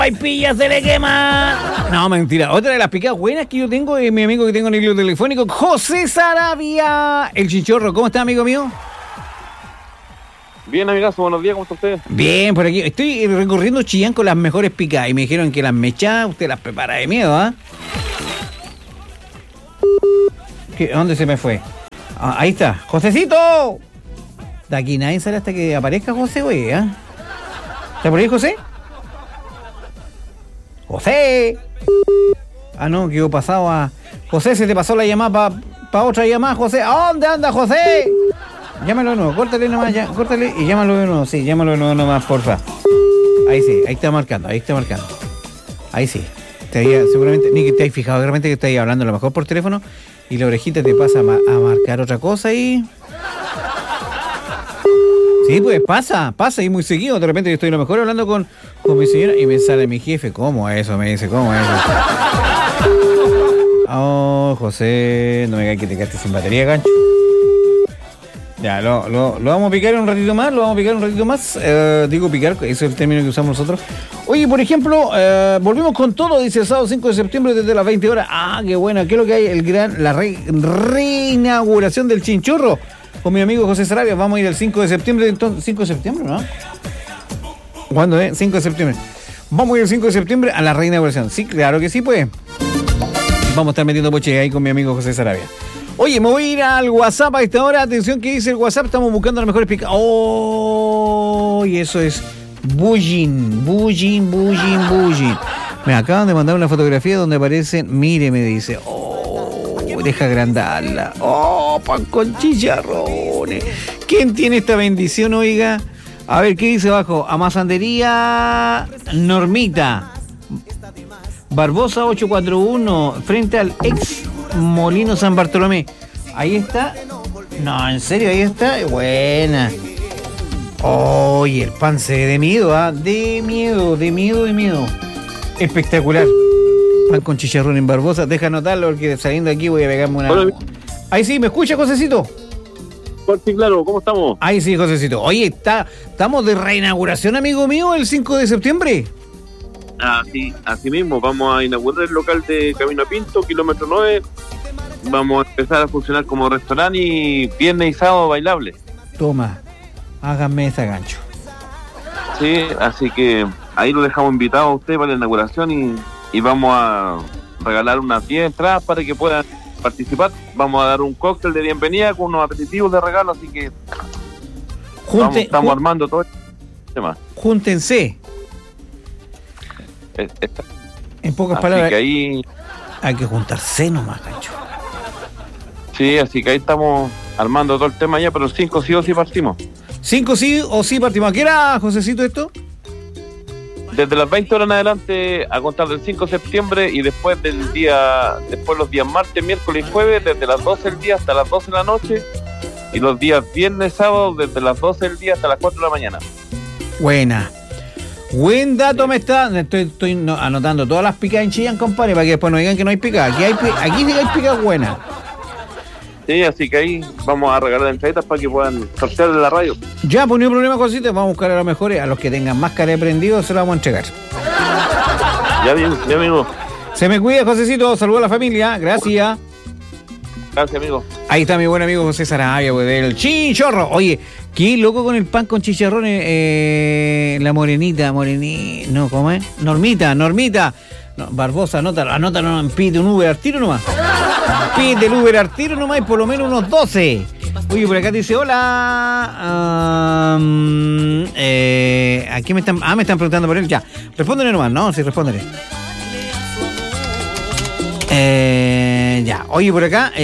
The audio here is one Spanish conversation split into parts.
¡Pilla se le quema! No, mentira. Otra de las picadas buenas que yo tengo es mi amigo que tengo en el hilo telefónico, José Sarabia, el Chinchorro. ¿Cómo está, amigo mío? Bien, amigazo, buenos días, ¿cómo está usted? Bien, por aquí. Estoy recorriendo Chillán con las mejores picadas y me dijeron que las mechas usted las prepara de miedo, ¿ah? ¿Dónde se me fue? Ah, ahí está. ¡Josecito! De aquí nadie sale hasta que aparezca José, güey, ¿ah? ¿Está por ahí, José? ¡¡José! Ah, no, quedó pasado a... José, se te pasó la llamada para otra llamada, José. ¿A dónde anda, José? Llámalo de nuevo, córtale nomás, ya, córtale y llámalo de nuevo. Sí, llámalo de nuevo nomás, porfa. Ahí sí, ahí está marcando. Ahí sí. Seguramente, ni que te hayas fijado, realmente que estás hablando a lo mejor por teléfono y la orejita te pasa a marcar otra cosa y... Sí, pues pasa y muy seguido. De repente yo estoy a lo mejor hablando con mi señora y me sale mi jefe. ¿Cómo eso? Me dice, ¿cómo eso? Oh, José, no me digas que te quedaste sin batería, gancho. Ya, lo vamos a picar un ratito más, digo picar, ese es el término que usamos nosotros. Oye, por ejemplo, volvimos con todo, dice el sábado 5 de septiembre desde las 20 horas. Ah, qué buena, ¿qué es lo que hay? La reinauguración del Chinchorro. Con mi amigo José Sarabia, vamos a ir el 5 de septiembre, entonces, 5 de septiembre, ¿no? ¿Cuándo, 5 de septiembre. Vamos a ir el 5 de septiembre a la reinauguración. Sí, claro que sí, pues. Vamos a estar metiendo poche ahí con mi amigo José Sarabia. Oye, me voy a ir al WhatsApp a esta hora. Atención, ¿qué dice el WhatsApp? Estamos buscando las mejores picadas. ¡Oh! Y eso es bullying. Me acaban de mandar una fotografía donde aparecen... Mire, me dice... Deja agrandarla. ¡Oh, pan con chicharrones! ¿Quién tiene esta bendición, oiga? A ver, ¿qué dice abajo? Amasandería Normita. Barbosa 841, frente al ex Molino San Bartolomé. Ahí está. No, en serio, ahí está. Buena. Oye, el pan se ve de miedo, ¿ah? De miedo. Espectacular. Pan con chicharrón en Barbosa. Deja anotarlo porque saliendo de aquí voy a pegarme una... Hola. Ahí sí, ¿me escucha, Josecito? Sí, claro, ¿cómo estamos? Ahí sí, Josecito. Oye, estamos de reinauguración, amigo mío, el 5 de septiembre. Sí, así mismo, vamos a inaugurar el local de Camino a Pinto, kilómetro 9. Vamos a empezar a funcionar como restaurante y viernes y sábado bailable. Toma, háganme ese gancho. Sí, así que ahí lo dejamos invitado a usted para la inauguración y vamos a regalar unas 10 entradas para que puedan participar. Vamos a dar un cóctel de bienvenida con unos aperitivos de regalo, así que estamos armando todo el tema. Júntense. En pocas palabras, que ahí hay que juntarse nomás, gancho. Sí, así que ahí estamos armando todo el tema ya, pero 5 sí o sí partimos. 5 sí o sí partimos. ¿A qué era, Josecito, esto? Desde las 20 horas en adelante, a contar del 5 de septiembre y después los días martes, miércoles y jueves, desde las 12 del día hasta las 12 de la noche, y los días viernes, sábado, desde las 12 del día hasta las 4 de la mañana. Buena. Buen dato me está. Estoy anotando todas las picadas en Chillán, compadre, para que después no digan que no hay picadas. Aquí sí que hay picadas buenas. Sí, así que ahí vamos a regalar entraditas para que puedan sortear de la radio. Ya, pues no hay problema, cositas. Vamos a buscar a los mejores. A los que tengan máscara de prendido se la vamos a entregar. Ya bien, amigo. Se me cuida, Josecito. Saludos a la familia. Gracias. Gracias, amigo. Ahí está mi buen amigo José Sarabia, pues, del Chinchorro. Oye, qué loco con el pan con chicharrones. La morenita. No, ¿cómo es? Normita. No, Barbosa, anótalo, pide un Uber al tiro nomás. Pide el Uber al tiro nomás y por lo menos unos 12. Oye, por acá dice, hola. Aquí me están preguntando por él. Ya, respóndele nomás, ¿no? Sí, respóndele. Ya, oye,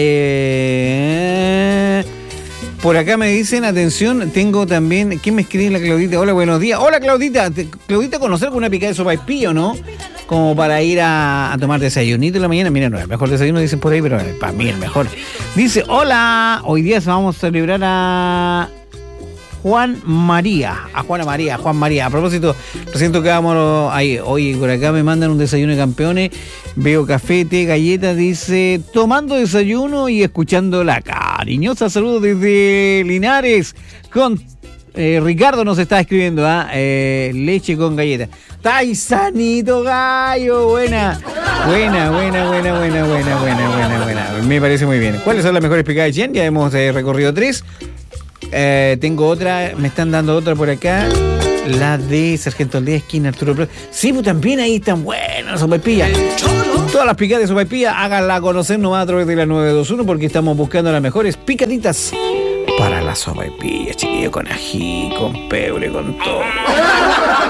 por acá me dicen, atención, tengo también, ¿quién me escribe? La Claudita. Hola, buenos días. Hola, Claudita. Claudita, conocer con una picada de sopaipillo, ¿no? Como para ir a tomar desayunito en la mañana. Mira, no es el mejor desayuno, dicen por ahí, pero para mí el mejor. Dice, hola, hoy día vamos a celebrar a Juan María. A propósito, recién tocábamos ahí. Oye, por acá me mandan un desayuno de campeones. Veo café, té, galletas. Dice, tomando desayuno y escuchando la cariñosa saludo desde Linares. Con Ricardo nos está escribiendo, leche con galletas. estáis sanito, gallo? Buena. Me parece muy bien. ¿Cuáles son las mejores picadas de 100? Ya hemos recorrido 3. Tengo otra, me están dando otra por acá. La de Sargento Aldea, esquina Arturo Prat. Sí, pues también ahí están buenas las sopaipillas. Todas las picadas de sopaipilla, háganla conocer nomás a través de la 921 porque estamos buscando las mejores picaditas para la sopaipilla, chiquillo, con ají, con pebre, con todo.